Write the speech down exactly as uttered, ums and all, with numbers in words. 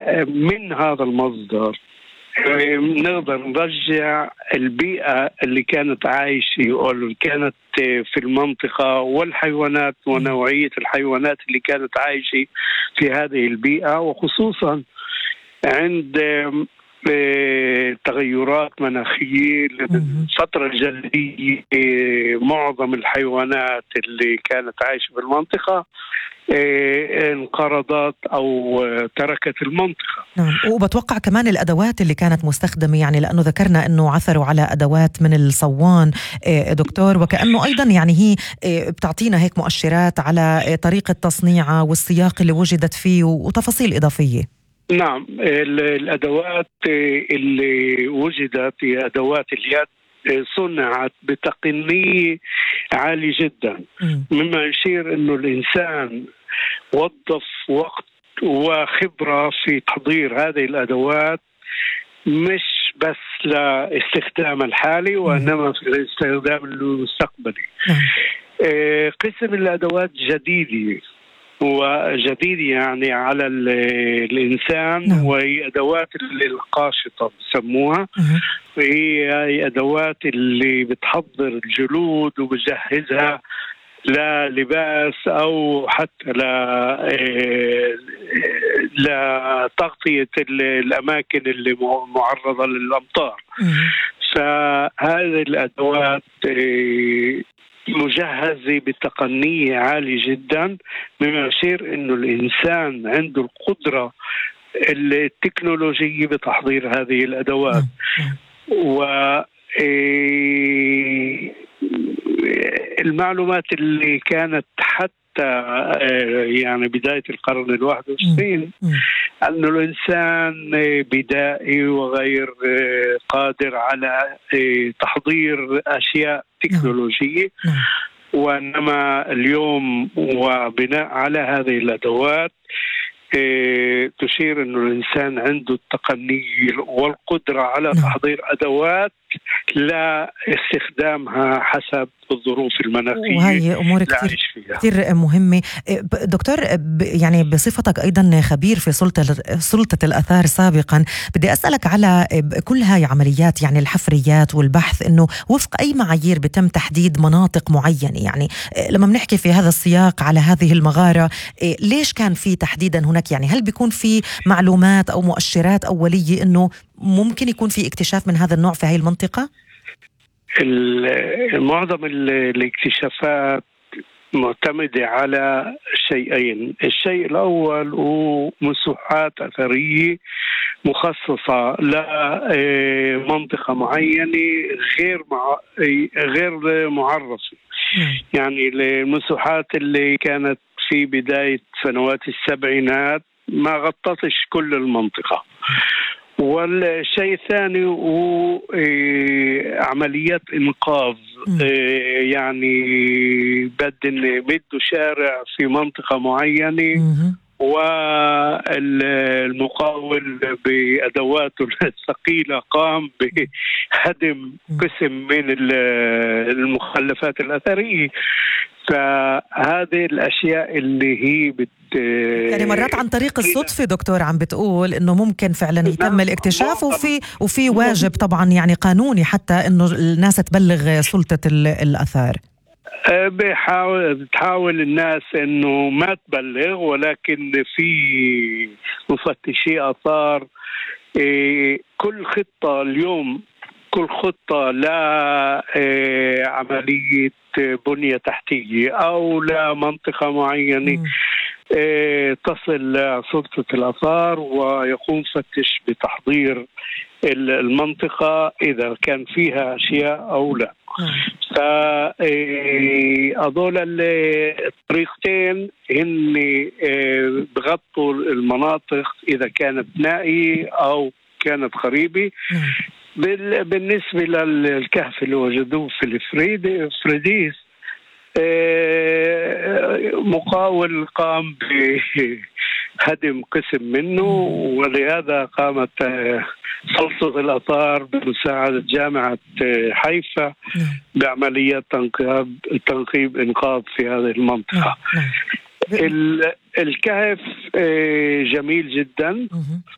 من هذا المصدر نقدر نرجع البيئة اللي كانت عايشة أو اللي كانت في المنطقة والحيوانات ونوعية الحيوانات اللي كانت عايشة في هذه البيئة، وخصوصا عند تغيرات مناخية الفترة الجليدية. معظم الحيوانات اللي كانت عايشة في المنطقة انقرضت أو تركت المنطقة. نعم. وبتوقع كمان الأدوات اللي كانت مستخدمة، يعني لأنه ذكرنا أنه عثروا على أدوات من الصوان دكتور، وكأنه أيضا يعني هي بتعطينا هيك مؤشرات على طريقة تصنيعها والسياق اللي وجدت فيه وتفاصيل إضافية. نعم، الأدوات اللي وجدت هي أدوات اليد صنعت بتقنية عالية جدا، مما يشير أنه الإنسان وظف وقت وخبرة في تحضير هذه الأدوات، مش بس لاستخدام الحالي وإنما في الاستخدام المستقبلي. قسم الأدوات جديدة وجديد يعني على الإنسان، وهي أدوات القاشطة بسموها، وهي أدوات اللي بتحضر الجلود وبجهزها للباس أو حتى لتغطية الأماكن اللي معرضة للأمطار. فهذه الأدوات مجهزة بتقنية عالية جدا، مما يشير إنه الإنسان عنده القدرة التكنولوجية بتحضير هذه الأدوات. والمعلومات اللي كانت حتى يعني بداية القرن الواحد والعشرين أن الإنسان بدائي وغير قادر على تحضير أشياء تكنولوجية، وإنما اليوم وبناء على هذه الأدوات تشير أن الإنسان عنده التقنية والقدرة على تحضير أدوات لا استخدامها حسب الظروف المناخية، وهي أمور كتير, كتير مهمة. دكتور، يعني بصفتك أيضا خبير في سلطة, سلطة الآثار سابقا، بدي أسألك على كل هاي عمليات يعني الحفريات والبحث، إنه وفق أي معايير بتم تحديد مناطق معينة؟ يعني لما بنحكي في هذا السياق على هذه المغارة، ليش كان في تحديدا هناك؟ يعني هل بيكون في معلومات أو مؤشرات أولية إنه ممكن يكون في اكتشاف من هذا النوع في هاي المنطقة؟ معظم الاكتشافات معتمدة على شيئين. الشيء الأول هو مساحات أثرية مخصصة لمنطقة معينة غير مع... غير معرفة. يعني المساحات اللي كانت في بداية سنوات السبعينات ما غطتش كل المنطقة. والشيء الثاني هو عمليات إنقاذ، يعني بدن بدو شارع في منطقة معينة، والمقاول بأدواته الثقيلة قام بهدم قسم من المخلفات الأثرية. فهذه الأشياء اللي هي بت يعني مرات عن طريق الصدفة دكتور عم بتقول إنه ممكن فعلا يتم الاكتشاف، وفي وفي واجب طبعا يعني قانوني حتى إنه الناس تبلغ سلطة الآثار. بحاول بتحاول الناس إنه ما تبلغ، ولكن في مفتشي آثار كل خطة اليوم كل خطة لا عملية بنية تحتية أو لا منطقة معينة تصل لسلطة الآثار، ويقوم فتش بتحضير المنطقة إذا كان فيها أشياء أو لا. فأضول الطريقتين هن بغطوا المناطق إذا كانت نائية أو كانت قريبة. بالنسبة للكهف اللي وجدوه في الفريديس، مقاول قام بهدم قسم منه، ولهذا قامت سلطة الآثار بمساعدة جامعة حيفا بعمليات تنقيب تنقيب إنقاذ في هذه المنطقة. الكهف جميل جدا،